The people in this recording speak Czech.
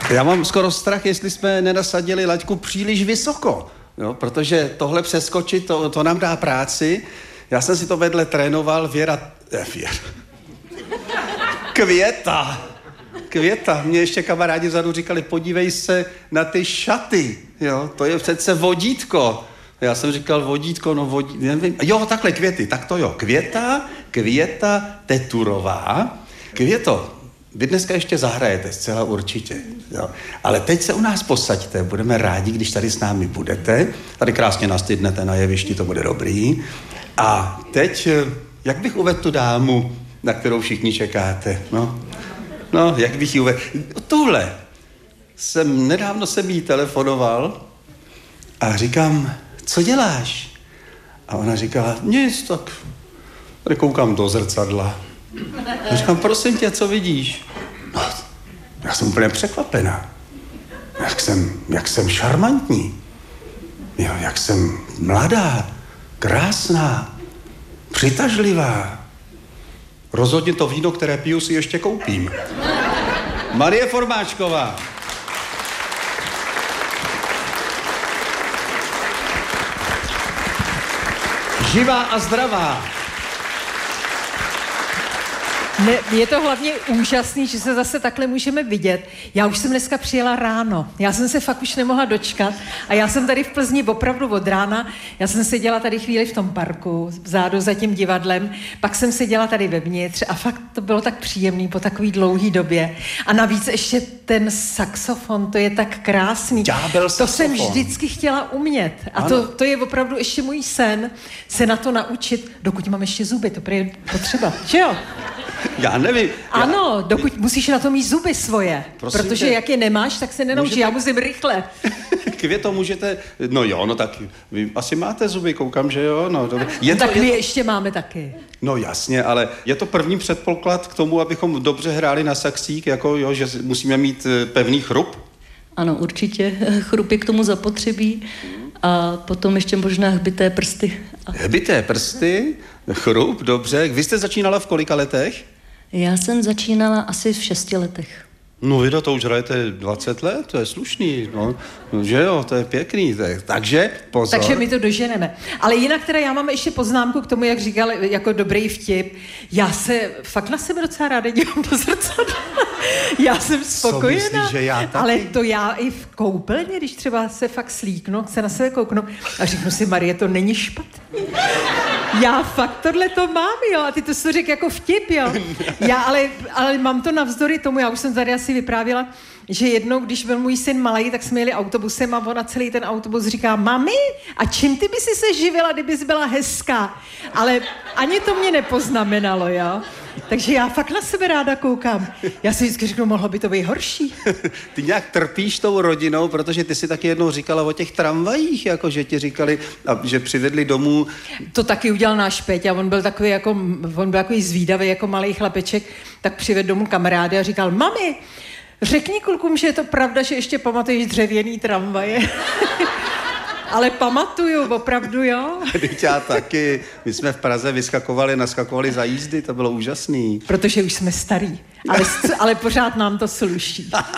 Já mám skoro strach, jestli jsme nenasadili laťku příliš vysoko, jo? Protože tohle přeskočit, to nám dá práci. Já jsem si to vedle trénoval, Květa. Mě ještě kamarádi vzadu říkali, podívej se na ty šaty, jo? To je přece vodítko. Já jsem říkal vodítko, nevím. Jo, takhle květy, tak to jo. Květa Teturová. Květo, vy dneska ještě zahrajete, zcela určitě. Jo. Ale teď se u nás posaďte, budeme rádi, když tady s námi budete. Tady krásně nastydnete na jevišti, to bude dobrý. A teď, jak bych uvedl tu dámu, na kterou všichni čekáte? No, jak bych ji uvedl? Tuhle. Nedávno jsem jí telefonoval a říkám, co děláš? A ona říkala, nic, tak tady koukám do zrcadla. A říkám, prosím tě, co vidíš? No, já jsem úplně překvapená. Jak jsem šarmantní. Jo, jak jsem mladá, krásná, přitažlivá. Rozhodně to víno, které piju, si ještě koupím. Marie Formáčková. Živá a zdravá. Je to hlavně úžasný, že se zase takhle můžeme vidět. Já už jsem dneska přijela ráno. Já jsem se fakt už nemohla dočkat. A já jsem tady v Plzni opravdu od rána. Já jsem seděla tady chvíli v tom parku, vzadu za tím divadlem. Pak jsem seděla tady vevnitř a fakt to bylo tak příjemný po takový dlouhý době. A navíc ještě ten saxofon, to je tak krásný. Ďábel saxofon. To jsem vždycky chtěla umět. A to je opravdu ještě můj sen, se na to naučit, dokud mám ještě zuby. To je potřeba, že jo? Já nevím. Ano, dokud musíš na to mít zuby svoje. Prosím protože jak je nemáš, tak se nenaučí. Já musím rychle. Květo, můžete... No tak vy asi máte zuby, koukám, že jo? No, dobře. My ještě máme taky. No jasně, ale je to první předpoklad k tomu, abychom dobře hráli na saxík, jako jo, že musíme mít pevný chrup? Ano, určitě. Chrup je k tomu zapotřebí. A potom ještě možná hbité prsty. Hbité prsty? Chrup, dobře. Vy jste začínala v kolika letech? Já jsem začínala asi v 6 letech. No vy to už hrajete 20 let, to je slušný, no, že jo, to je pěkný, takže pozor. Takže my to doženeme. Ale jinak teda já mám ještě poznámku k tomu, jak říkal, jako dobrý vtip. Já se fakt na sebe docela ráda dívám do zrcadla. Já jsem spokojená. Co myslíš, že já taky? Ale to já i v koupelně, když třeba se fakt slíknu, se na sebe kouknu a řeknu si, Marie, to není špatný. Já fakt tohle to mám, jo, a ty to jsi řekl jako vtip, jo. Já ale mám to navzdory tomu, já už jsem tady asi vyprávěla, že jednou, když byl můj syn malý, tak jsme jeli autobusem a ona celý ten autobus říká, mami, a čím ty by si se živila, kdybys byla hezká? Ale ani to mě nepoznamenalo, jo. Takže já fakt na sebe ráda koukám. Já si vždycky řeknu, mohlo by to být horší. Ty nějak trpíš tou rodinou, protože ty si taky jednou říkala o těch tramvajích, jako že ti říkali, že přivedli domů. To taky udělal náš Peťa, on byl takový zvídavý jako malý chlapeček, tak přivedl domů kamarády a říkal, mami, řekni klukům, že je to pravda, že ještě pamatuješ dřevěný tramvaje. Ale pamatuju, opravdu, jo. Teď já taky. My jsme v Praze naskakovali za jízdy, to bylo úžasný. Protože už jsme starý, ale pořád nám to sluší.